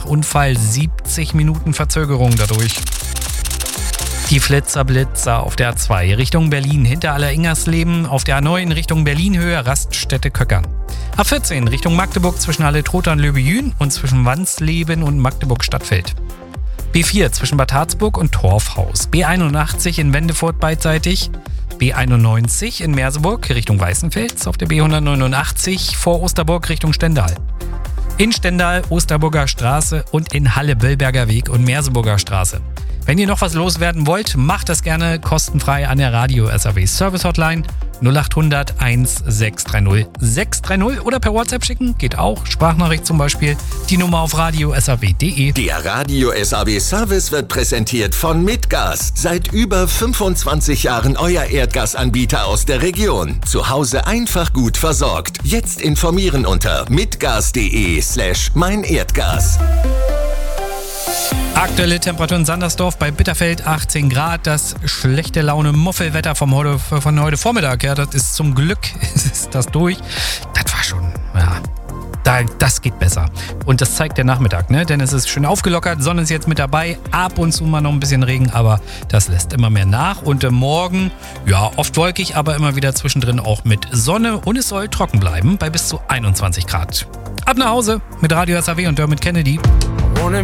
Unfall 70 Minuten Verzögerung dadurch. Die Flitzer-Blitzer auf der A2 Richtung Berlin hinter Aller-Ingersleben, auf der A9 Richtung Berlin-Höhe Raststätte Köckern. A14 Richtung Magdeburg zwischen Halle-Trotha und Löbejün und zwischen Wansleben und Magdeburg-Stadtfeld. B4 zwischen Bad Harzburg und Torfhaus. B81 in Wendefurt beidseitig. B91 in Merseburg Richtung Weißenfels. Auf der B189 vor Osterburg Richtung Stendal. In Stendal Osterburger Straße und in Halle Böllberger Weg und Merseburger Straße. Wenn ihr noch was loswerden wollt, macht das gerne kostenfrei an der Radio SAW Service Hotline 0800 1630 630 oder per WhatsApp schicken, geht auch. Sprachnachricht zum Beispiel, die Nummer auf radiosaw.de. Der Radio SAW Service wird präsentiert von Mitgas. Seit über 25 Jahren euer Erdgasanbieter aus der Region. Zu Hause einfach gut versorgt. Jetzt informieren unter mitgas.de/meinerdgas. Aktuelle Temperatur in Sandersdorf bei Bitterfeld 18 Grad. Das schlechte Laune Muffelwetter von heute Vormittag. Ja, das ist zum Glück ist das durch. Das war schon, ja, das geht besser. Und das zeigt der Nachmittag, ne? Denn es ist schön aufgelockert. Sonne ist jetzt mit dabei. Ab und zu mal noch ein bisschen Regen, aber das lässt immer mehr nach. Und morgen, ja, oft wolkig, aber immer wieder zwischendrin auch mit Sonne. Und es soll trocken bleiben bei bis zu 21 Grad. Ab nach Hause mit Radio SAW und Dermot Kennedy.